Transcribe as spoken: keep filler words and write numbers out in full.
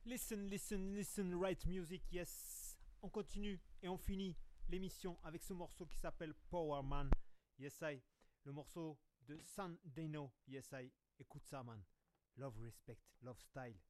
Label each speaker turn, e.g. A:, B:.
A: Listen, listen, listen, right music, yes. On continue et on finit l'émission avec ce morceau qui s'appelle Power Man. Yes, I. Le morceau de San Deno. Yes, I. Écoute ça, man. Love, respect, love style.